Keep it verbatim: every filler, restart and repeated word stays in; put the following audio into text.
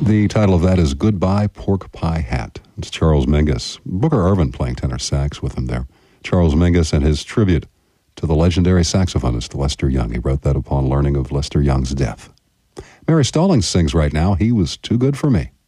The title of that is Goodbye Pork Pie Hat. It's Charles Mingus. Booker Ervin playing tenor sax with him there. Charles Mingus and his tribute to the legendary saxophonist Lester Young. He wrote that upon learning of Lester Young's death. Mary Stallings sings right now, He Was Too Good For Me.